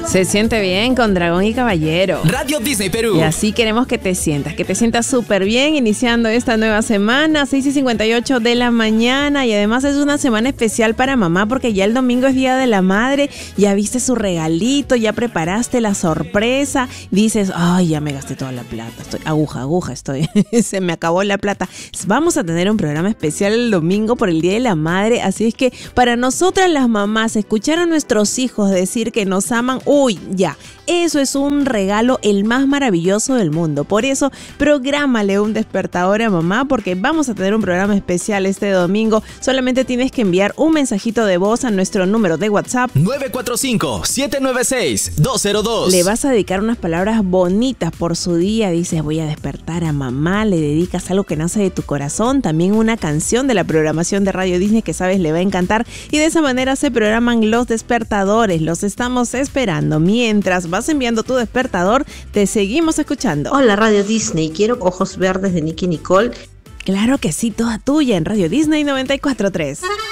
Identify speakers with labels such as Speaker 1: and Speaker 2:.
Speaker 1: Se siente bien con Dragón y Caballero.
Speaker 2: Radio Disney Perú.
Speaker 1: Y así queremos que te sientas súper bien iniciando esta nueva semana, 6:58 de la mañana. Y además es una semana especial para mamá porque ya el domingo es Día de la Madre. Ya viste su regalito, ya preparaste la sorpresa. Dices, ay, ya me gasté toda la plata. Estoy aguja, estoy. Se me acabó la plata. Vamos a tener un programa especial el domingo por el Día de la Madre. Así es que para nosotras las mamás, escuchar a nuestros hijos decir que nos aman, uy, ya, eso es un regalo el más maravilloso del mundo. Por eso, prográmale un despertador a mamá porque vamos a tener un programa especial este domingo. Solamente tienes que enviar un mensajito de voz a nuestro número de WhatsApp
Speaker 2: 945-796-202.
Speaker 1: Le vas a dedicar unas palabras bonitas por su día. Dices, voy a despertar a mamá. Le dedicas algo que nace de tu corazón. También una canción de la programación de Radio Disney que sabes le va a encantar. Y de esa manera se programan los despertadores. Los estamos esperando. Mientras vas enviando tu despertador, te seguimos escuchando.
Speaker 3: Hola Radio Disney, quiero Ojos Verdes de Nicki Nicole.
Speaker 1: Claro que sí, toda tuya en Radio Disney 94.3.